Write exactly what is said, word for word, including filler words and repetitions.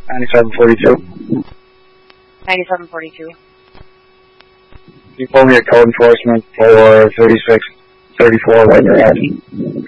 ninety-seven forty-two. ninety-seven forty-two. You pulled me a code enforcement for thirty-six thirty-four White Red.